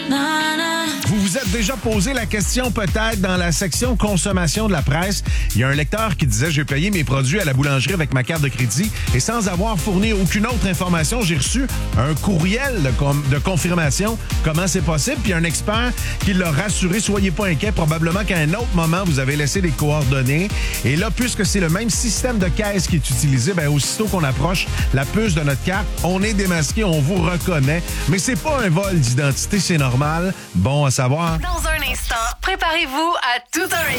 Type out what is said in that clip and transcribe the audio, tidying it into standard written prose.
Vous vous êtes déjà posé la question peut-être dans la section consommation de la presse. Il y a un lecteur qui disait « J'ai payé mes produits à la boulangerie avec ma carte de crédit et sans avoir fourni aucune autre information, j'ai reçu un courriel de confirmation. Comment c'est possible? » Puis un expert qui l'a rassuré « Soyez pas inquiets, probablement qu'à un autre moment, vous avez laissé des coordonnées. » Et là, puisque c'est le même système de caisse qui est utilisé, bien, aussitôt qu'on approche la puce de notre carte, on est démasqué, on vous reconnaît. Mais c'est pas un vol d'identité, c'est normal. Bon à savoir. Dans un instant, préparez-vous à tout un